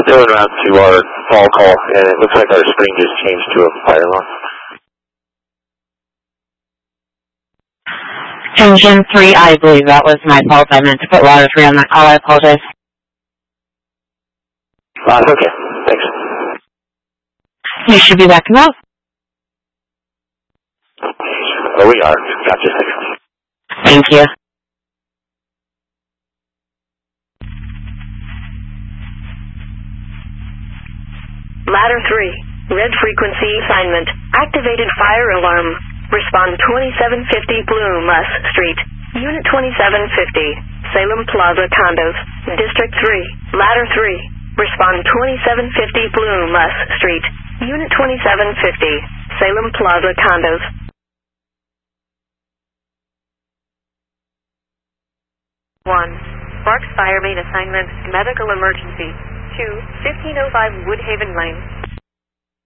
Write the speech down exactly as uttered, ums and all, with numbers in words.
en route to our fall call, and it looks like our spring just changed to a fire alarm. Engine three, I believe that was my fault. I meant to put ladder three on that call. I apologize. Uh, okay, thanks. You should be back now. Oh, we are. Gotcha. Thank you. Ladder three, red frequency assignment, activated fire alarm. Respond twenty-seven fifty Blue Muss Street, Unit twenty-seven fifty, Salem Plaza Condos, District three, Ladder three. Respond twenty-seven fifty Blue Muss Street, Unit twenty-seven fifty, Salem Plaza Condos. one. Sparks Fire Main Assignment, Medical Emergency. two. fifteen oh five Woodhaven Lane.